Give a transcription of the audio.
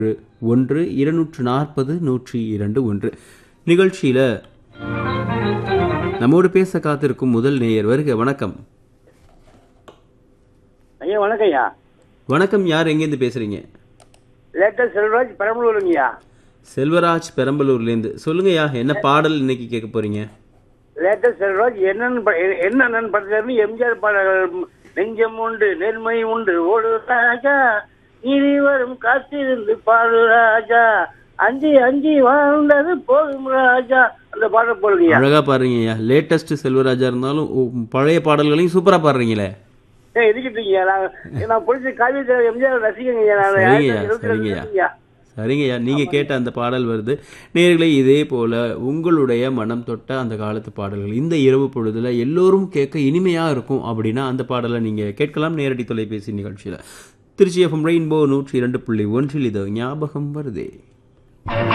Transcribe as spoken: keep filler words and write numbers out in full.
ஒன்று இருநூற்று நாற்பது நூற்றி இரண்டு ஒன்று. நிகழ்ச்சியில் நம்மோடு பேச காத்திருக்கும் முதல் நேயர் வருக. வணக்கம். ஐயா வணக்கம் ஐயா. வணக்கம். யார் எங்கேருந்து பேசுறீங்க? லேட்டர் செல்வராஜ் பெரம்பலூருங்கய்யா. செல்வராஜ் பெரம்பலூர்லேருந்து. சொல்லுங்கய்யா, என்ன பாடல் இன்னைக்கு கேட்க போறீங்க? லேட்டர் செல்வராஜ் என்னன்னு ப- என்ன படத்துல எம்ஜிஆர் பாடல்கள் நெஞ்சம் உண்டு நெருமை உண்டு ஓடு ராஜா நீதி வரும் காத்திருந்து பாடு ராஜா அஞ்சு அஞ்சு வாழ்ந்தது போதும் ராஜா அந்த பாடல் போடுங்கய்யா. அழகா பாடுறீங்கய்யா. லேட்டஸ்ட் செல்வராஜா இருந்தாலும் உ- பழைய பாடல்களையும் சூப்பரா பாடுறீங்களே. ஏ இருக்கட்டுங்கய்யா. நான் நான் பிடிச்ச காவிய எம்ஜிஆர் ரசிகங்கய்யா. நான் சரிங்கய்யா, ஆயிரத்தி தொள்ளாயிரத்தி எழுபத்தி சரிங்கய்யா. ரெண்டுங்கய்யா. சரிங்கய்யா, நீங்க கேட்ட அந்த பாடல் வருது. நேயர்களே, இதே போல உங்களுடைய மனம் தொட்ட அந்த காலத்து பாடல்கள் இந்த இரவு பொழுதுல எல்லோரும் கேட்க இனிமையா இருக்கும் அப்படின்னா அந்த பாடலை நீங்க கேட்கலாம் நேரடி தொலைபேசி நிகழ்ச்சியில. திருச்சி எஃப்எம் ரெயின்போ நூற்றி இரண்டு புள்ளி ஒன்றில் இது ஞாபகம் வருதே.